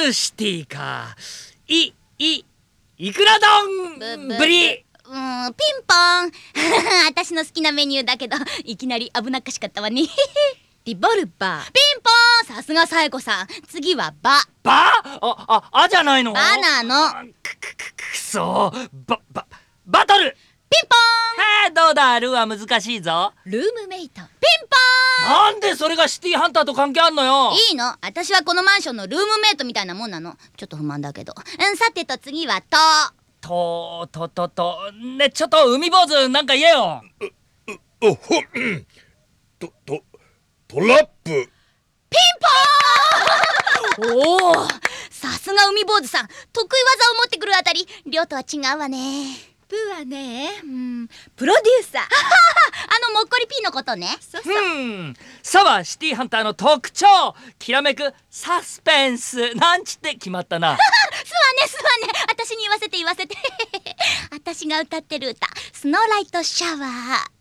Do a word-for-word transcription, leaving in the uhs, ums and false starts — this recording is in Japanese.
ルシティか。い、い、いくら丼ぶり。 うーん、ピンポン私の好きなメニューだけど、いきなり危なっかしかったわねリボルバー。 ピンポン、さすがサエコさん。次はバ。 バあ、あ、あじゃないの。 バなの。 くくくくそバ、バ、バトル。 ピンポはあ、どうだ、ルーは難しいぞ。 ルームメイト。 ンピンポなんでそれがシティハンターと関係あんのよ。 ン。いいの、私はこのマンションのルームメイトみたいなもんなの。ちょっと不満だけど。うん、さてと次はと。 と、と、と、と、ね、ちょっと海坊主なんか言えよ。 おほと、と、トラップ。 おお、さすが海坊主さん。得意技を持ってくるあたり、亮とは違うわね。 プーはね、うん、プロデューサー。 あのもっこりピーのことね。 そうそう。 うん、さはシティハンターの特徴、きらめくサスペンスなんちって決まったな。 すわねすわね、私に言わせて言わせて私が歌ってる歌、スノーライトシャワー。